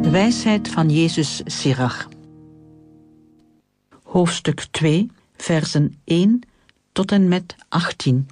Wijsheid van Jezus Sirach. Hoofdstuk 2, versen 1 tot en met 18.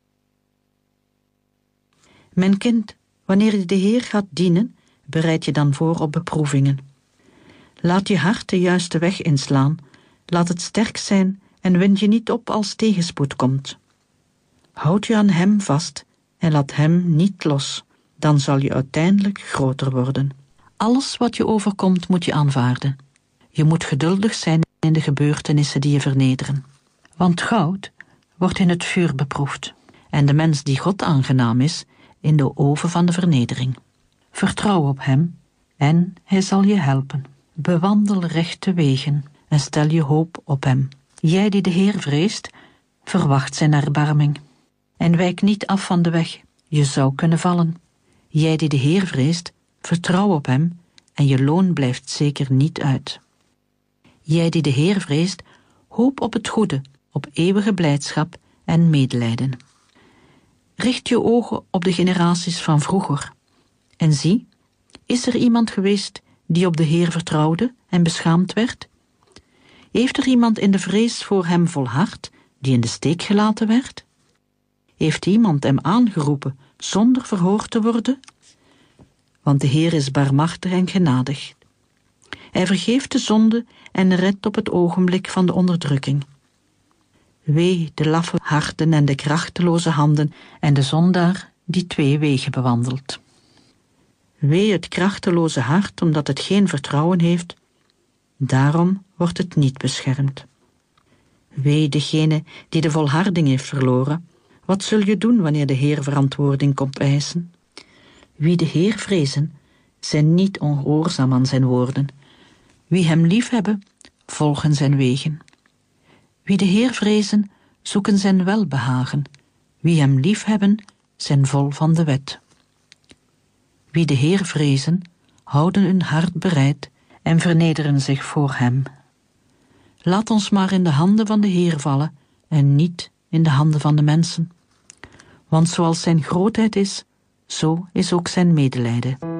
Mijn kind, wanneer je de Heer gaat dienen, bereid je dan voor op beproevingen. Laat je hart de juiste weg inslaan, laat het sterk zijn en wind je niet op als tegenspoed komt. Houd je aan hem vast en laat hem niet los, dan zal je uiteindelijk groter worden. Alles wat je overkomt moet je aanvaarden. Je moet geduldig zijn in de gebeurtenissen die je vernederen. Want goud wordt in het vuur beproefd en de mens die God aangenaam is in de oven van de vernedering. Vertrouw op hem en hij zal je helpen. Bewandel rechte wegen en stel je hoop op hem. Jij die de Heer vreest, verwacht zijn erbarming. En wijk niet af van de weg, je zou kunnen vallen. Jij die de Heer vreest, vertrouw op hem en je loon blijft zeker niet uit. Jij die de Heer vreest, hoop op het goede, op eeuwige blijdschap en medelijden. Richt je ogen op de generaties van vroeger. En zie, is er iemand geweest die op de Heer vertrouwde en beschaamd werd? Heeft er iemand in de vrees voor hem volhard, die in de steek gelaten werd? Heeft iemand hem aangeroepen zonder verhoord te worden? Want de Heer is barmhartig en genadig. Hij vergeeft de zonde en redt op het ogenblik van de onderdrukking. Wee de laffe harten en de krachteloze handen en de zondaar die twee wegen bewandelt. Wee het krachteloze hart, omdat het geen vertrouwen heeft, daarom wordt het niet beschermd. Wee degene die de volharding heeft verloren, wat zul je doen wanneer de Heer verantwoording komt eisen? Wie de Heer vrezen, zijn niet ongehoorzaam aan zijn woorden. Wie hem liefhebben, volgen zijn wegen. Wie de Heer vrezen, zoeken zijn welbehagen. Wie hem liefhebben, zijn vol van de wet. Wie de Heer vrezen, houden hun hart bereid en vernederen zich voor hem. Laat ons maar in de handen van de Heer vallen en niet in de handen van de mensen. Want zoals zijn grootheid is, zo is ook zijn medelijden.